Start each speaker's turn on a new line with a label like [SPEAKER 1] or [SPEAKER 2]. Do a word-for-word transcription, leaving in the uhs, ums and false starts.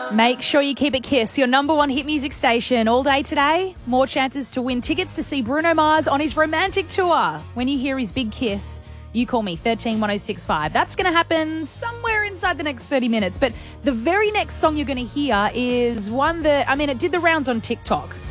[SPEAKER 1] Make sure you keep it Kiss, your number one hit music station. All day today, more chances to win tickets to see Bruno Mars on his romantic tour. When you hear his big kiss, you call me thirteen one oh six five. That's going to happen somewhere inside the next thirty minutes. But the very next song you're going to hear is one that, I mean, it did the rounds on TikTok.